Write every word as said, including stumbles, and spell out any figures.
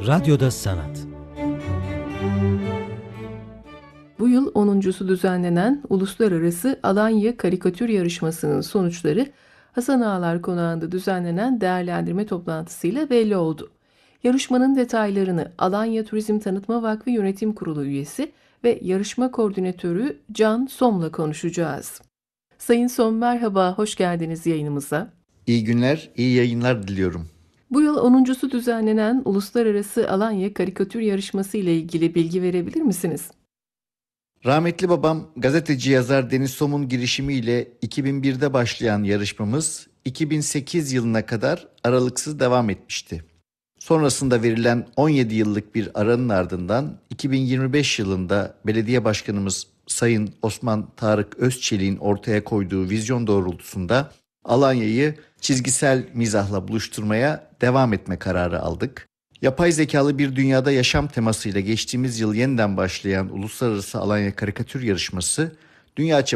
Radyoda Sanat. Bu yıl onuncusu düzenlenen Uluslararası Alanya Karikatür Yarışması'nın sonuçları Hasan Ağalar Konağı'nda düzenlenen değerlendirme toplantısıyla belli oldu. Yarışmanın detaylarını Alanya Turizm Tanıtma Vakfı Yönetim Kurulu üyesi ve yarışma koordinatörü Can Som'la konuşacağız. Sayın Som, merhaba, hoş geldiniz yayınımıza. İyi günler, iyi yayınlar diliyorum. Bu yıl onuncusu düzenlenen Uluslararası Alanya Karikatür Yarışması ile ilgili bilgi verebilir misiniz? Rahmetli babam gazeteci yazar Deniz Som'un girişimiyle iki bin birde başlayan yarışmamız iki bin sekiz yılına kadar aralıksız devam etmişti. Sonrasında verilen on yedi yıllık bir aranın ardından iki bin yirmi beş yılında belediye başkanımız Sayın Osman Tarık Özçelik'in ortaya koyduğu vizyon doğrultusunda Alanya'yı çizgisel mizahla buluşturmaya devam etme kararı aldık. Yapay zekalı bir dünyada yaşam temasıyla geçtiğimiz yıl yeniden başlayan Uluslararası Alanya Karikatür Yarışması, dünya çapında